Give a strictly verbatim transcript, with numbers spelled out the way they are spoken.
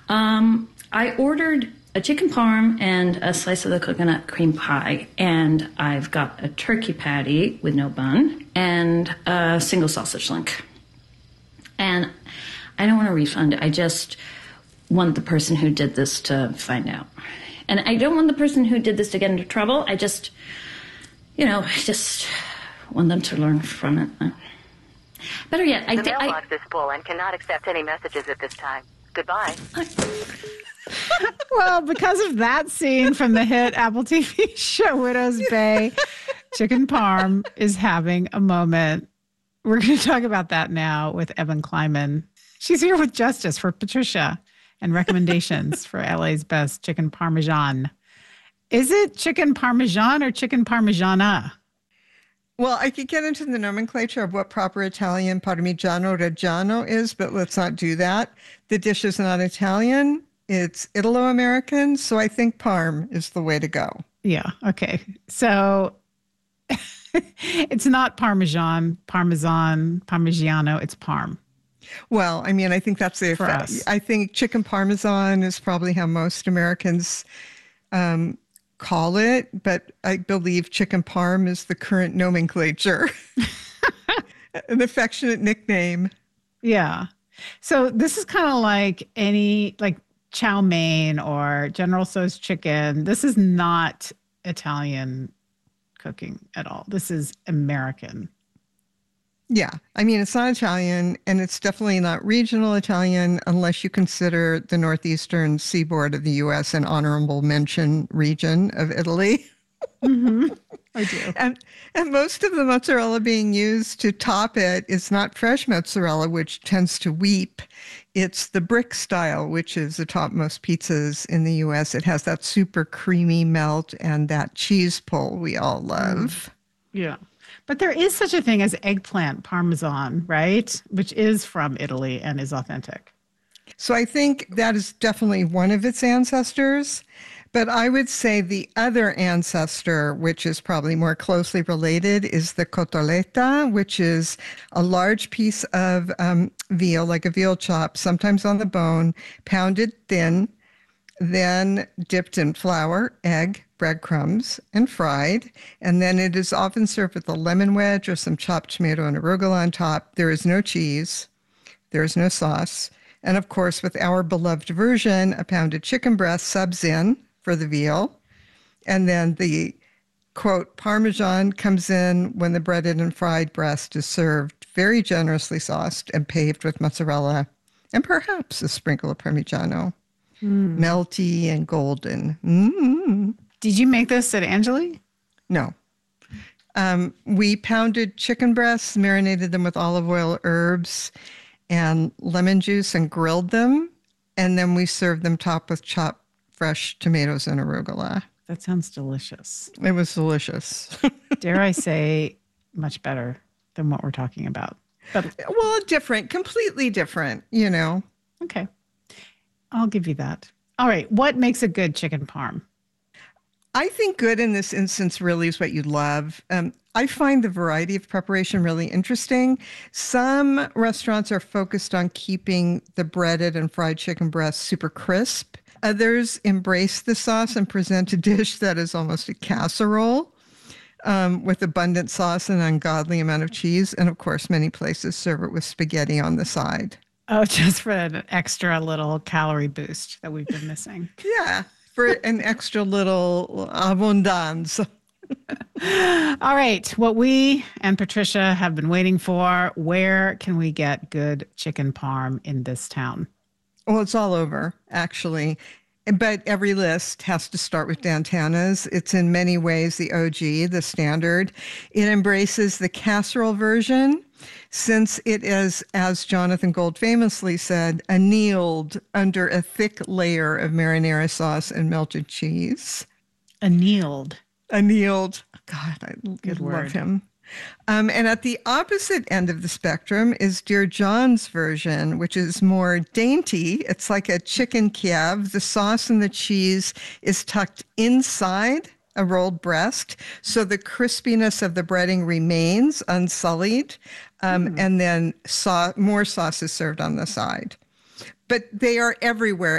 Um, I ordered a chicken parm and a slice of the coconut cream pie, and I've got a turkey patty with no bun and a single sausage link. And I don't want a refund. I just want the person who did this to find out. And I don't want the person who did this to get into trouble. I just, you know, I just want them to learn from it. Better yet, I... The di- mailbox I, is full and cannot accept any messages at this time. Goodbye. I, Well, because of that scene from the hit Apple T V show Widow's Bay, Chicken Parm is having a moment. We're going to talk about that now with Evan Kleiman. She's here with justice for Patricia and recommendations for L A's best chicken parmesan. Is it chicken parmesan or chicken parmigiana? Well, I could get into the nomenclature of what proper Italian Parmigiano Reggiano is, but let's not do that. The dish is not Italian. It's Italo-American, so I think Parm is the way to go. Yeah, okay. So it's not Parmesan, Parmesan, Parmigiano, it's Parm. Well, I mean, I think that's the For effect. us. I think chicken parmesan is probably how most Americans um, call it, but I believe chicken parm is the current nomenclature. An affectionate nickname. Yeah. So this is kind of like any, like chow mein or General Tso's chicken. This is not Italian cooking at all. This is American. Yeah. I mean, it's not Italian, and it's definitely not regional Italian unless you consider the northeastern seaboard of the U S an honorable mention region of Italy. Mm-hmm. I do. And, and most of the mozzarella being used to top it is not fresh mozzarella, which tends to weep. It's the brick style, which is the top most pizzas in the U S. It has that super creamy melt and that cheese pull we all love. Yeah. But there is such a thing as eggplant parmesan, right? Which is from Italy and is authentic. So I think that is definitely one of its ancestors. But I would say the other ancestor, which is probably more closely related, is the cotoletta, which is a large piece of um, veal, like a veal chop, sometimes on the bone, pounded thin, then dipped in flour, egg, breadcrumbs, and fried. And then it is often served with a lemon wedge or some chopped tomato and arugula on top. There is no cheese. There is no sauce. And of course, with our beloved version, a pounded chicken breast subs in for the veal. And then the, quote, Parmesan comes in when the breaded and fried breast is served, very generously sauced and paved with mozzarella, and perhaps a sprinkle of Parmigiano. Mm. Melty and golden. Mm-hmm. Did you make this at Angeli? No. Um, we pounded chicken breasts, marinated them with olive oil, herbs, and lemon juice, and grilled them. And then we served them topped with chopped fresh tomatoes and arugula. That sounds delicious. It was delicious. Dare I say, much better than what we're talking about. But, well, different, completely different, you know. Okay. I'll give you that. All right. What makes a good chicken parm? I think good in this instance really is what you love. Um, I find the variety of preparation really interesting. Some restaurants are focused on keeping the breaded and fried chicken breast super crisp. Others embrace the sauce and present a dish that is almost a casserole um, with abundant sauce and an ungodly amount of cheese. And of course, many places serve it with spaghetti on the side. Oh, just for an extra little calorie boost that we've been missing. Yeah, for an extra little abundance. All right. What we and Patricia have been waiting for, where can we get good chicken parm in this town? Well, it's all over, actually. But every list has to start with Dantana's. It's in many ways the O G, the standard. It embraces the casserole version, since it is, as Jonathan Gold famously said, annealed under a thick layer of marinara sauce and melted cheese. Annealed. Annealed. God, I Good love word. him. Um, and at the opposite end of the spectrum is Dear John's version, which is more dainty. It's like a chicken Kiev. The sauce and the cheese is tucked inside a rolled breast, so the crispiness of the breading remains unsullied, um, mm. and then sau- more sauce is served on the side. But they are everywhere.